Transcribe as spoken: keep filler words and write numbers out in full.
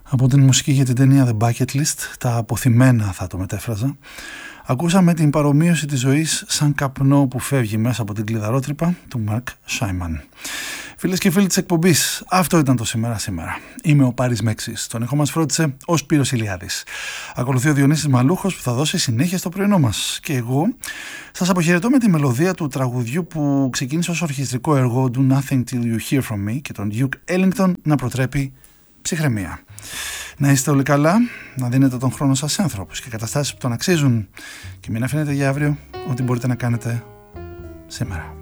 Από την μουσική για την ταινία The Bucket List, τα αποθυμένα θα το μετέφραζα, ακούσαμε την παρομοίωση της ζωής σαν καπνό που φεύγει μέσα από την κλειδαρότρυπα του Mark Σάιμαν. Φίλες και φίλοι της εκπομπής, αυτό ήταν το Σήμερα Σήμερα. Είμαι ο Πάρης Μέξης. Τον ήχο μας φρόντισε ο Σπύρος Ηλιάδης. Ακολουθεί ο Διονύσης Μαλούχος που θα δώσει συνέχεια στο πρωινό μας. Και εγώ σας αποχαιρετώ με τη μελωδία του τραγουδιού που ξεκίνησε ως ορχιστρικό έργο Do Nothing Till You Hear From Me και τον Duke Ellington να προτρέπει ψυχραιμία. Να είστε όλοι καλά, να δίνετε τον χρόνο σας σε άνθρωπους και καταστάσεις που τον αξίζουν και μην αφήνετε για αύριο ό,τι μπορείτε να κάνετε σήμερα.